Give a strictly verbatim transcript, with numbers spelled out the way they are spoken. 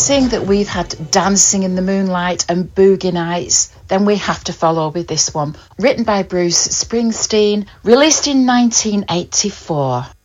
Noticing that we've had Dancing in the Moonlight and Boogie Nights, then we have to follow with this one. Written by Bruce Springsteen, released in nineteen eighty-four.